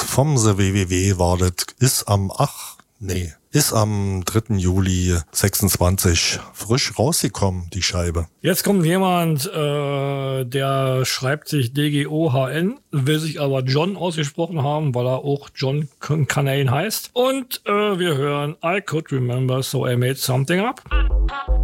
vom The WWW war das, ist am 3. Juli 26 frisch rausgekommen, die Scheibe. Jetzt kommt jemand, der schreibt sich DGOHN, will sich aber John ausgesprochen haben, weil er auch John Canane heißt. Und wir hören I Could Remember, So I Made Something Up.